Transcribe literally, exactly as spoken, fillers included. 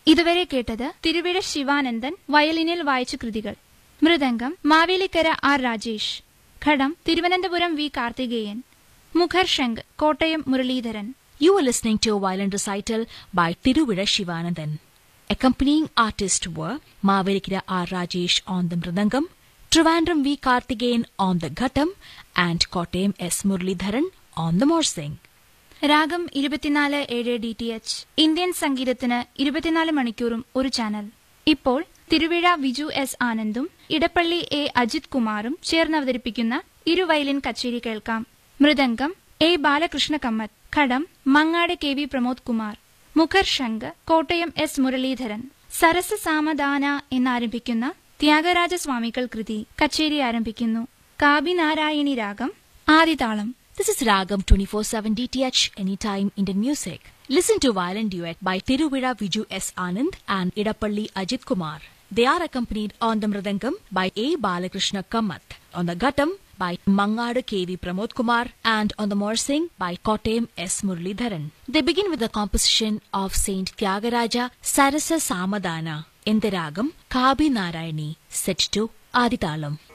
ഇതുവരെ കേട്ടത് തിരുവിഴ ശിവാനന്ദൻ വയലിനിൽ വായിച്ച കൃതികൾ. Mridangam Mavelikkara R Rajesh, ghatam Thiruvananthapuram V Karthikeyan, മുഖർശംഖ് Kottayam Muraleedharan. You were listening to a violin recital by Tiruvira Shivanandan. Accompanying artists were Mavelikira R. Rajesh on the Mridangam, Trivandrum V. Karthikeyan on the Ghatam, and Kottayam S. Muralidharan on the Morsing. രാഗം ഇരുപത്തിനാല് ഏഴ് D T H, Indian സംഗീതത്തിന് ഇരുപത്തിനാല് മണിക്കൂറും ഒരു channel. ഇപ്പോൾ Thiruvizha Viju S ആനന്ദും Edappally A Ajith കുമാറും ചേർന്നവതരിപ്പിക്കുന്ന ഇരുവയലിൻ കച്ചേരി കേൾക്കാം. Mridangam A Balakrishna Kamath, ghatam Mangad K V Pramod Kumar, മുഖർശംഖ് Kottayam S Muraleedharan. Sarasa സാമദാന എന്നാരംഭിക്കുന്ന ത്യാഗരാജസ്വാമികൾ കൃതി കച്ചേരി ആരംഭിക്കുന്നു. കാബിനാരായണി രാഗം, ആദിതാളം. This is Ragam twenty-four seven D T H, anytime Indian music. Listen to violin duet by Tiruvira Viju S. Anand and Idapalli Ajit Kumar. They are accompanied on the Mridangam by A. Balakrishna Kamath, on the Ghatam by Mangadu K V Pramod Kumar, and on the Morsing by Kottayam S. Muralidharan. They begin with the composition of Saint Tyagaraja Sarasa Samadana in the Ragam Kabhi Narayani, set to Aditalam.